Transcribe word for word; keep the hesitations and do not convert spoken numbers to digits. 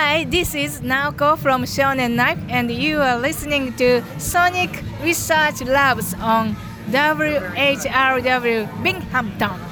Hi, this is Naoko from Shonen Knife, and you are listening to Sonic Research Labs on W H R W Binghamton.